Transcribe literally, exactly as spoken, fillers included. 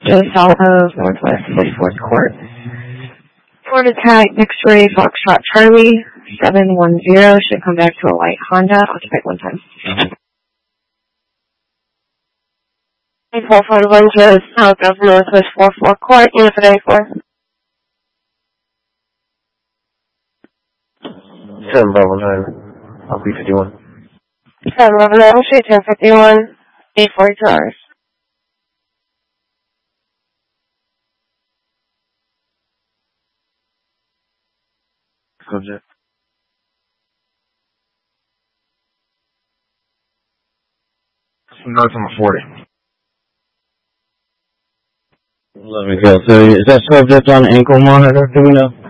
just south of Northwest fifty-fourth Court. Florida tag, X-ray, Foxtrot Charlie, seven one zero, should come back to a white Honda, occupied one time. four five one zero, south of Northwest forty-fourth Court, unit for ninety-four. seven Bravo nine, I'll be fifty-one. seven Bravo nine, Street ten fifty-one, eight forty-two hours. Subject. North on the forty. Let me go. So is that subject on ankle monitor? Do we know?